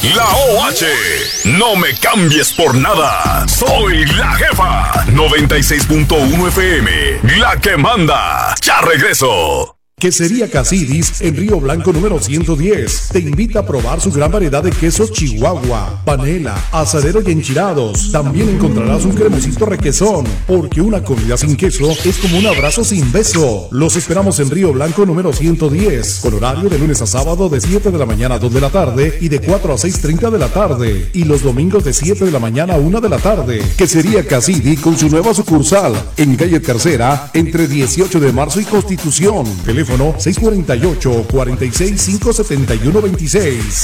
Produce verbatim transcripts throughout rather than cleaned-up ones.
La O H. No me cambies por nada. Soy la jefa. noventa y seis punto uno F M. La que manda. Ya regreso. Quesería Casidis en Río Blanco número ciento diez. Te invita a probar su gran variedad de quesos Chihuahua, panela, asadero y enchilados. También encontrarás un cremosito requesón, porque una comida sin queso es como un abrazo sin beso. Los esperamos en Río Blanco número ciento diez, con horario de lunes a sábado de siete de la mañana a dos de la tarde y de cuatro a seis treinta de la tarde. Y los domingos de siete de la mañana a una de la tarde. Quesería Casidis con su nueva sucursal en calle Tercera, entre dieciocho de marzo y Constitución. Teléfono seis cuatro ocho, cuatro seis cinco, siete uno dos seis.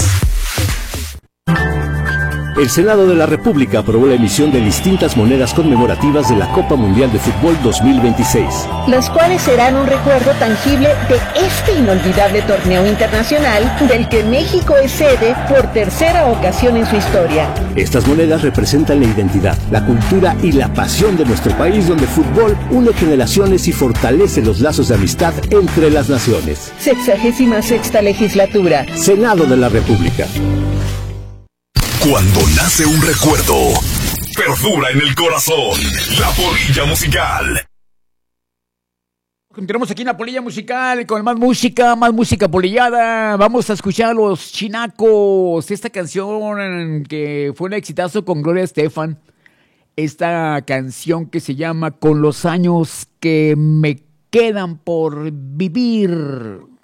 El Senado de la República aprobó la emisión de distintas monedas conmemorativas de la Copa Mundial de Fútbol dos mil veintiséis. Las cuales serán un recuerdo tangible de este inolvidable torneo internacional del que México es sede por tercera ocasión en su historia. Estas monedas representan la identidad, la cultura y la pasión de nuestro país, donde el fútbol une generaciones y fortalece los lazos de amistad entre las naciones. Sexagésima sexta legislatura. Senado de la República. Cuando nace un recuerdo, perdura en el corazón. La polilla musical. Continuamos aquí en la polilla musical con más música, más música polillada. Vamos a escuchar a los Chinacos. Esta canción que fue un exitazo con Gloria Estefan. Esta canción que se llama Con los años que me quedan por vivir.